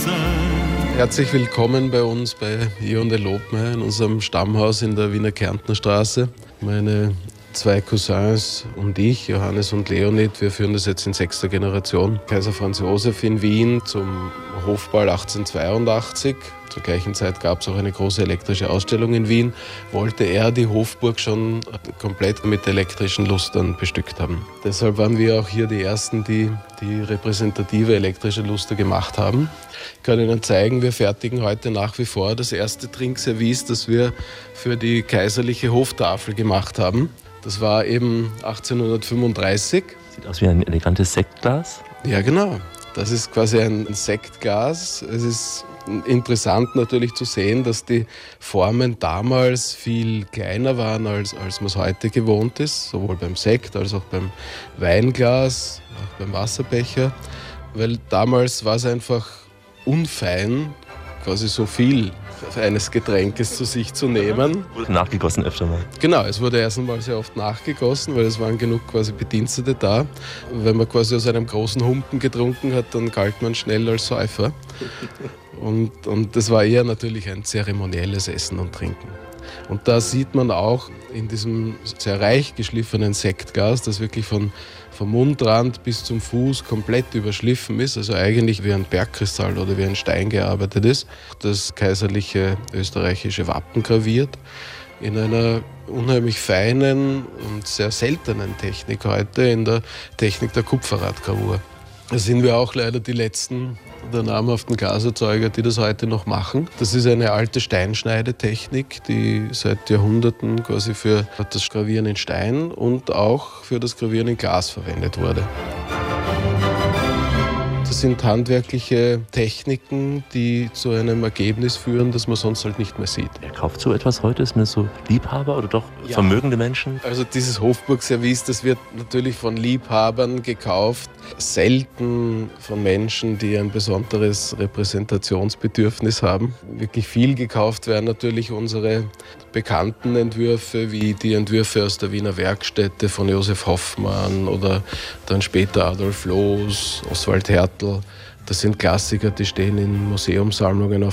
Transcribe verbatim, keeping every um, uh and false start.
Herzlich willkommen bei uns bei Ion de Lobmeier in unserem Stammhaus in der Wiener Kärntner Straße. Meine zwei Cousins und ich, Johannes und Leonid, wir führen das jetzt in sechster Generation. Kaiser Franz Josef in Wien zum Hofball achtzehnhundertzweiundachtzig. Zur gleichen Zeit gab es auch eine große elektrische Ausstellung in Wien. Wollte er die Hofburg schon komplett mit elektrischen Lustern bestückt haben. Deshalb waren wir auch hier die Ersten, die die repräsentative elektrische Luster gemacht haben. Ich kann Ihnen zeigen, wir fertigen heute nach wie vor das erste Trinkservice, das wir für die kaiserliche Hoftafel gemacht haben. Das war eben achtzehnhundertfünfunddreißig. Sieht aus wie ein elegantes Sektglas. Ja, genau. Das ist quasi ein Sektglas. Es ist interessant natürlich zu sehen, dass die Formen damals viel kleiner waren, als, als man es heute gewohnt ist. Sowohl beim Sekt als auch beim Weinglas, auch beim Wasserbecher. Weil damals war es einfach unfein, quasi so viel eines Getränkes zu sich zu nehmen. Wurde nachgegossen öfter mal. Genau, es wurde erst einmal sehr oft nachgegossen, weil es waren genug quasi Bedienstete da. Und wenn man quasi aus einem großen Humpen getrunken hat, dann galt man schnell als Säufer. Und, und das war eher natürlich ein zeremonielles Essen und Trinken. Und da sieht man auch in diesem sehr reich geschliffenen Sektglas, das wirklich von, vom Mundrand bis zum Fuß komplett überschliffen ist, also eigentlich wie ein Bergkristall oder wie ein Stein gearbeitet ist, das kaiserliche österreichische Wappen graviert, in einer unheimlich feinen und sehr seltenen Technik heute, in der Technik der Kupferradgravur. Da sind wir auch leider die letzten der namhaften Glaserzeuger, die das heute noch machen. Das ist eine alte Steinschneidetechnik, die seit Jahrhunderten quasi für das Gravieren in Stein und auch für das Gravieren in Glas verwendet wurde. Das sind handwerkliche Techniken, die zu einem Ergebnis führen, das man sonst halt nicht mehr sieht. Wer kauft so etwas heute? Ist mir so Liebhaber oder doch Ja. vermögende Menschen? Also dieses Hofburgservice, das wird natürlich von Liebhabern gekauft, selten von Menschen, die ein besonderes Repräsentationsbedürfnis haben. Wirklich viel gekauft werden natürlich unsere bekannten Entwürfe, wie die Entwürfe aus der Wiener Werkstätte von Josef Hoffmann oder dann später Adolf Loos, Oswald Hertel. Das sind Klassiker, die stehen in Museumssammlungen auf